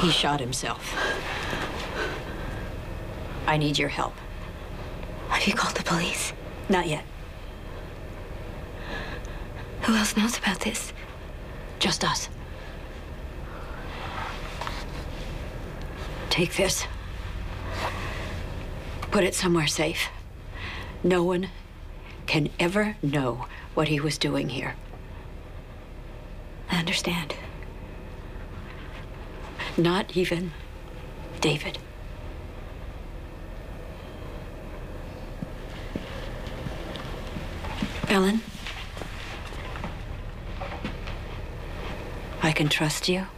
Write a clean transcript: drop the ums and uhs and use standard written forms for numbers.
He shot himself. I need your help. Have you called the police? Not yet. Who else knows about this? Just us. Take this. Put it somewhere safe. No one can ever know what he was doing here. I understand. Not even David. Ellen? I can trust you?